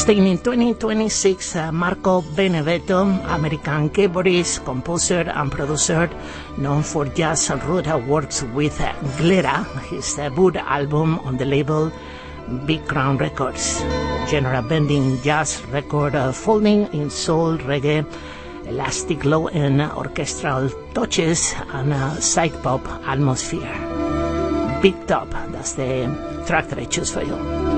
Staying in 2026, Marco Benedetto, American keyboardist, composer, and producer, known for jazz and root works with Glera, his debut album on the label Big Crown Records. Genre-bending jazz record folding in soul, reggae, elastic low-end orchestral touches, and psych-pop atmosphere. Big Top, that's the track that I choose for you.